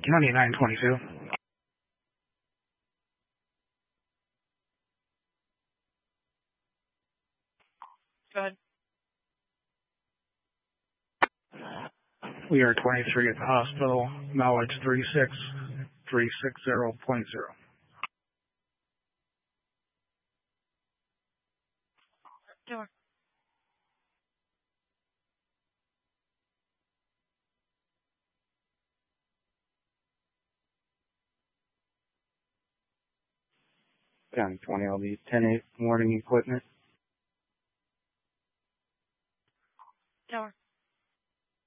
2922. Go ahead. We are 23 at the hospital. Knowledge 36360.0. Door. County 20, I'll be 10-8 morning equipment. Door.